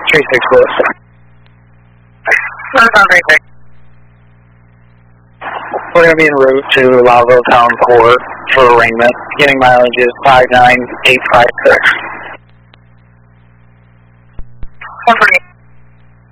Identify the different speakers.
Speaker 1: 36 Lewis. We're going to be en route to Lavelle Town Court for arraignment. Beginning mileage is 59856.
Speaker 2: 148.